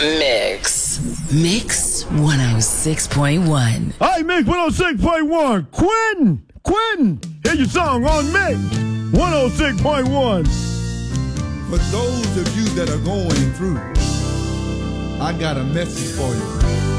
Mix. Mix 106.1. Hey, Mix 106.1. Quentin, here's your song on Mix 106.1. For those of you that are going through, I got a message for you.